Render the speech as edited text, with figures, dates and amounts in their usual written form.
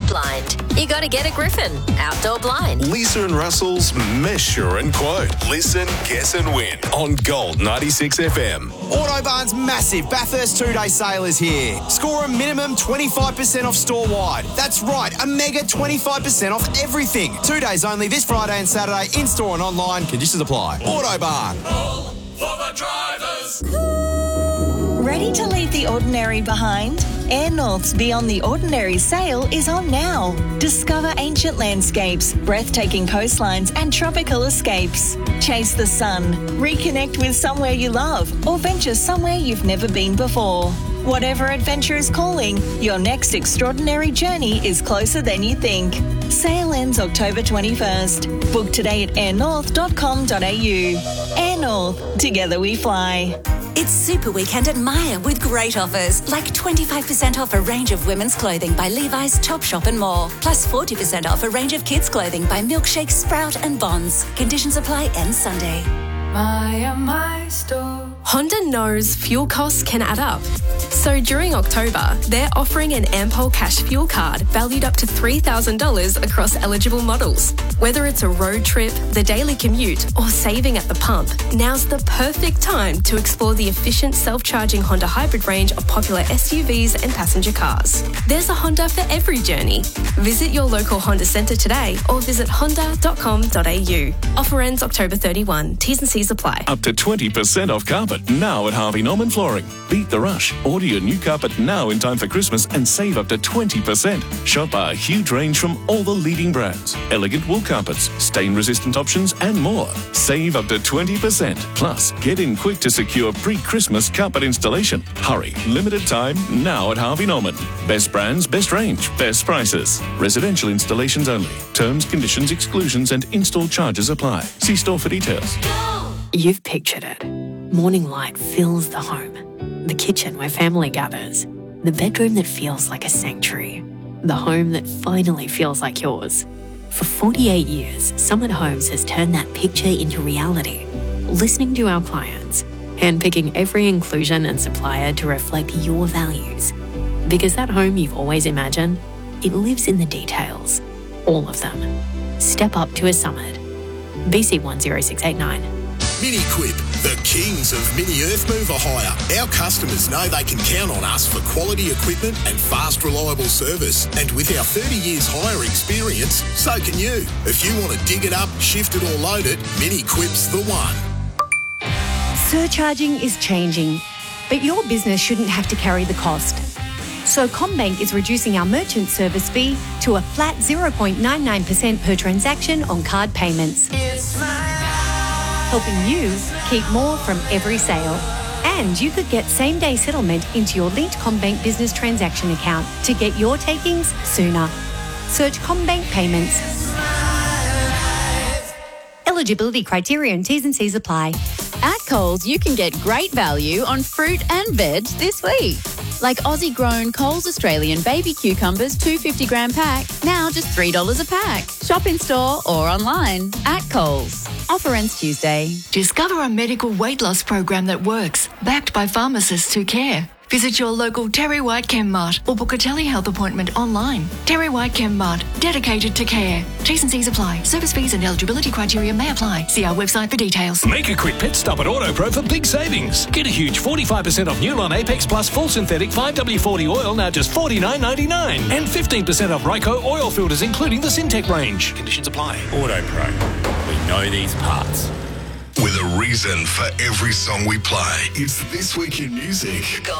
blind. You got to get a Griffin outdoor blind. Lisa and Russell's Measure and Quote. Listen, guess and win on Gold 96 FM. Autobarn's massive Bathurst 2-day sale is here. Score a minimum 25% off store-wide. That's right, a mega 25% off everything. 2 days only this Friday and Saturday, in-store and online. Conditions apply. Autobarn. All for the drivers. Ready to leave the ordinary behind? Air North's Beyond the Ordinary sale is on now. Discover ancient landscapes, breathtaking coastlines and tropical escapes. Chase the sun, reconnect with somewhere you love or venture somewhere you've never been before. Whatever adventure is calling, your next extraordinary journey is closer than you think. Sale ends October 21st. Book today at airnorth.com.au. Air North, together we fly. It's Super Weekend at Myer with great offers, like 25% off a range of women's clothing by Levi's, Topshop and more. Plus 40% off a range of kids' clothing by Milkshake, Sprout and Bonds. Conditions apply end Sunday. Myer, my store. Honda knows fuel costs can add up. So during October, they're offering an Ampol Cash fuel card valued up to $3,000 across eligible models. Whether it's a road trip, the daily commute, or saving at the pump, now's the perfect time to explore the efficient self-charging Honda hybrid range of popular SUVs and passenger cars. There's a Honda for every journey. Visit your local Honda centre today or visit honda.com.au. Offer ends October 31. T's and C's apply. Up to 20% off carpet now at Harvey Norman Flooring. Beat the rush. Order your new carpet now in time for Christmas and save up to 20%. Shop our huge range from all the leading brands. Elegant wool carpets, stain-resistant options and more. Save up to 20%. Plus, get in quick to secure pre-Christmas carpet installation. Hurry. Limited time now at Harvey Norman. Best brands, best range, best prices. Residential installations only. Terms, conditions, exclusions and install charges apply. See store for details. You've pictured it. Morning light fills the home. The kitchen where family gathers. The bedroom that feels like a sanctuary. The home that finally feels like yours. For 48 years, Summit Homes has turned that picture into reality. Listening to our clients, handpicking every inclusion and supplier to reflect your values. Because that home you've always imagined, it lives in the details. All of them. Step up to a Summit. BC 10689. Mini Quip, the kings of mini earth mover hire. Our customers know they can count on us for quality equipment and fast, reliable service. And with our 30 years hire experience, so can you. If you want to dig it up, shift it or load it, Mini Quip's the one. Surcharging is changing, but your business shouldn't have to carry the cost. So CommBank is reducing our merchant service fee to a flat 0.99% per transaction on card payments. Helping you keep more from every sale. And you could get same-day settlement into your linked CommBank business transaction account to get your takings sooner. Search CommBank Payments. Eligibility criteria and T's and C's apply. At Coles, you can get great value on fruit and veg this week. Like Aussie-grown Coles Australian baby cucumbers, 250-gram pack, now just $3 a pack. Shop in store or online at Coles. Offer ends Tuesday. Discover a medical weight loss program that works, backed by pharmacists who care. Visit your local Terry White Chemmart or book a telehealth appointment online. Terry White Chemmart, dedicated to care. T's and C's apply. Service fees and eligibility criteria may apply. See our website for details. Make a quick pit stop at AutoPro for big savings. Get a huge 45% off Newlon Apex Plus full synthetic 5W40 oil now just $49.99. And 15% off Ryco oil filters including the Syntec range. Conditions apply. AutoPro. We know these parts. With a reason for every song we play. It's This Week in Music.